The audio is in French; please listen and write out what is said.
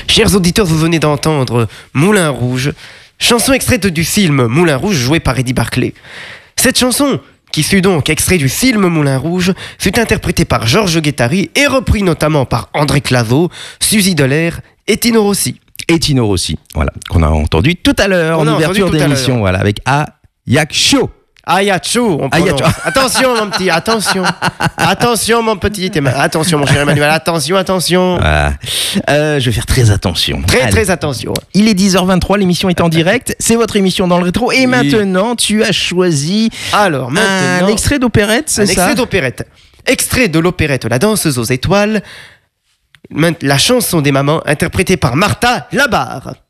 Chers auditeurs, vous venez d'entendre Moulin Rouge, chanson extraite du film Moulin Rouge joué par Eddie Barclay. Cette chanson, qui fut donc extrait du film Moulin Rouge, fut interprétée par Georges Guettari et repris notamment par André Claveau, Suzy Dolaire et Tino Rossi. Et Tino Rossi, voilà, qu'on a entendu tout à l'heure en ouverture d'émission, voilà, avec Ajaccio. Ajaccio, on prononce. Attention mon petit, attention. Attention mon petit, attention mon cher Emmanuel, attention. Voilà. Je vais faire très attention. Très attention. Il est 10h23, l'émission est en direct, c'est votre émission dans le rétro. Et maintenant, tu as choisi un extrait d'opérette, c'est ça ? Un extrait d'opérette. Extrait de l'opérette La danseuse aux étoiles, la chanson des mamans interprétée par Martha Labarre.